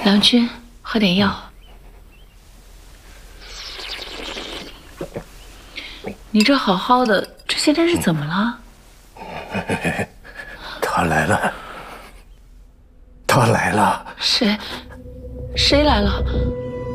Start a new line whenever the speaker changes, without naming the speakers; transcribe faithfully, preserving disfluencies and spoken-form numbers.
郎君，喝点药。你这好好的，这些天是怎么了？
他来了，他来了。
谁？谁来了？